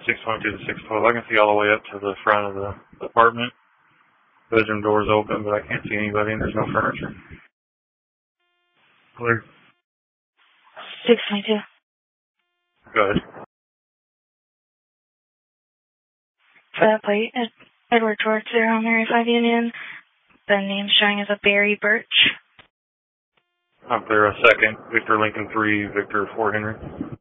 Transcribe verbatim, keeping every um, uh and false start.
six twenty-two to six twelve. I can see all the way up to the front of the apartment. Bedroom door's open, but I can't see anybody and there's no furniture. Clear. six twenty-two. Go ahead. For that plate, Ed, Edward George, zero, Mary five Union. The name showing is a Barry Birch. I'm clear. A second. Victor Lincoln three, Victor four Henry.